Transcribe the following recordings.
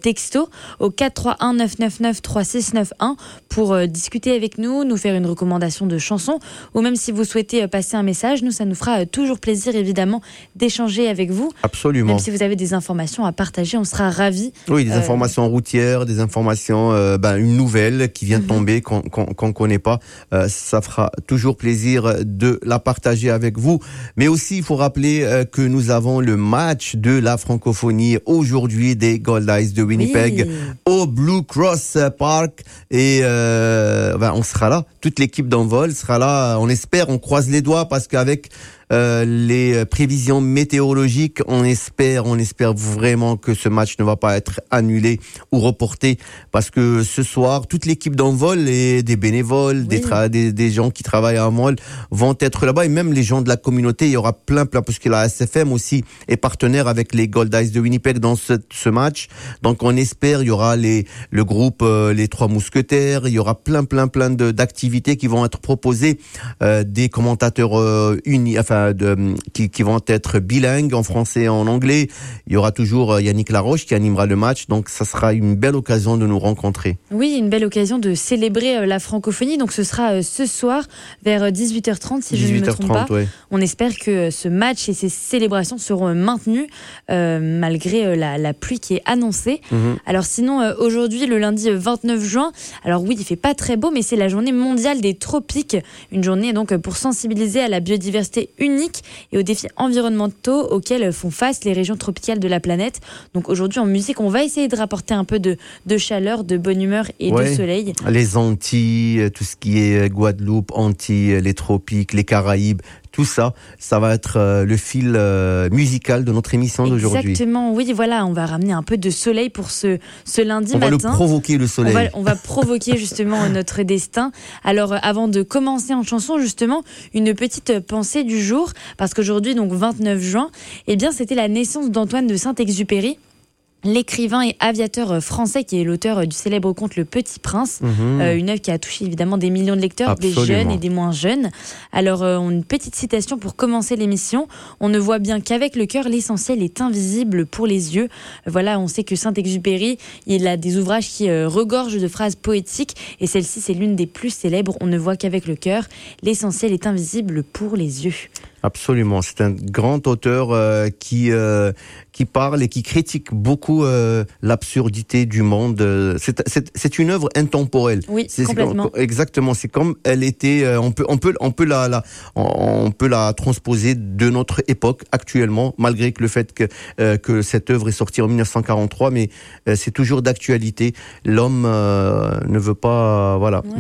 texto au 431 999 3691 pour discuter avec nous faire une recommandation de chanson, ou même si vous souhaitez passer un message, nous, ça nous fera toujours plaisir, évidemment, d'échanger avec vous. Absolument. Même si vous avez des informations à partager, on sera ravis. Oui, des informations routières, des informations, une nouvelle qui vient de tomber, qu'on connaît pas. Ça fera toujours plaisir de la partager avec vous. Mais aussi, il faut rappeler que nous avons le match de la francophonie aujourd'hui des Gold Eyes de Winnipeg au Blue Cross Park. Et on sera là. Toute l'équipe d'Envol sera là. On espère, on croise les doigts parce qu'avec les prévisions météorologiques, on espère vraiment que ce match ne va pas être annulé ou reporté, parce que ce soir, toute l'équipe d'Envol et des bénévoles, des gens qui travaillent à Envol vont être là-bas, et même les gens de la communauté. Il y aura plein, parce que la SFM aussi est partenaire avec les Gold Eyes de Winnipeg dans ce match. Donc on espère, il y aura le groupe les Trois Mousquetaires, il y aura plein d'activités qui vont être proposées, des commentateurs qui vont être bilingues en français et en anglais. Il y aura toujours Yannick Laroche qui animera le match, donc ça sera une belle occasion de nous rencontrer. Oui, une belle occasion de célébrer la francophonie. Donc ce sera ce soir vers 18h30 si je ne me trompe pas. Ouais. On espère que ce match et ces célébrations seront maintenues malgré la pluie qui est annoncée. Alors sinon, aujourd'hui, le lundi 29 juin, alors oui, il fait pas très beau, mais c'est la journée mondiale des tropiques. Une journée donc pour sensibiliser à la biodiversité unique et aux défis environnementaux auxquels font face les régions tropicales de la planète. Donc aujourd'hui en musique, on va essayer de rapporter un peu de chaleur, de bonne humeur et de soleil. Les Antilles, tout ce qui est Guadeloupe, Antilles, les tropiques, les Caraïbes, tout ça, ça va être le fil musical de notre émission d'aujourd'hui. Exactement, oui, voilà, on va ramener un peu de soleil pour ce lundi matin. On va le provoquer, le soleil. On va provoquer justement notre destin. Alors, avant de commencer en chanson, justement, une petite pensée du jour, parce qu'aujourd'hui, donc 29 juin, c'était la naissance d'Antoine de Saint-Exupéry. L'écrivain et aviateur français qui est l'auteur du célèbre conte Le Petit Prince, une œuvre qui a touché évidemment des millions de lecteurs, Absolument. Des jeunes et des moins jeunes. Alors, une petite citation pour commencer l'émission. On ne voit bien qu'avec le cœur, l'essentiel est invisible pour les yeux. Voilà, on sait que Saint-Exupéry, il a des ouvrages qui regorgent de phrases poétiques, et celle-ci, c'est l'une des plus célèbres. On ne voit qu'avec le cœur, l'essentiel est invisible pour les yeux. Absolument, c'est un grand auteur qui parle et qui critique beaucoup l'absurdité du monde. C'est une œuvre intemporelle. Oui, complètement. Exactement, c'est comme elle était. On peut la transposer de notre époque actuellement, malgré que le fait que cette œuvre est sortie en 1943, mais c'est toujours d'actualité. L'homme ne veut pas,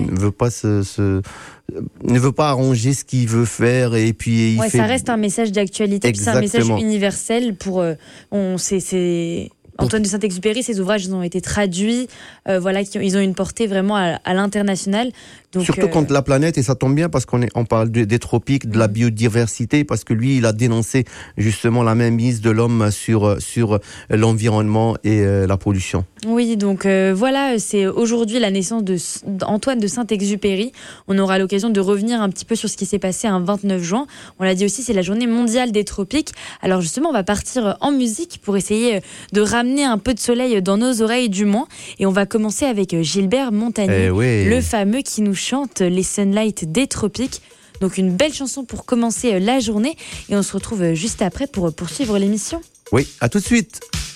ne veut pas arranger ce qu'il veut faire, et puis ça reste un message d'actualité. Exactement. Puis c'est un message universel pour Antoine de Saint-Exupéry. Ses ouvrages ont été traduits, ils ont une portée vraiment à l'international. Donc, surtout contre la planète, et ça tombe bien parce qu'on parle des tropiques, de la biodiversité, parce que lui, il a dénoncé justement la mainmise de l'homme sur l'environnement et la pollution. Oui, donc c'est aujourd'hui la naissance d'Antoine de Saint-Exupéry. On aura l'occasion de revenir un petit peu sur ce qui s'est passé un 29 juin. On l'a dit aussi, c'est la journée mondiale des tropiques. Alors justement, on va partir en musique pour essayer de ramener un peu de soleil dans nos oreilles du moins. Et on va commencer avec Gilbert Montagnier, le fameux qui nous chante les Sunlight des tropiques. Donc une belle chanson pour commencer la journée, et on se retrouve juste après pour poursuivre l'émission. Oui, à tout de suite.